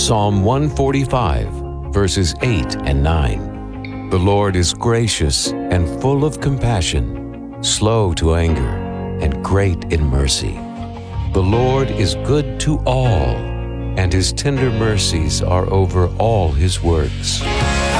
Psalm 145, verses 8 and 9. The Lord is gracious and full of compassion, slow to anger, and great in mercy. The Lord is good to all, and his tender mercies are over all his works.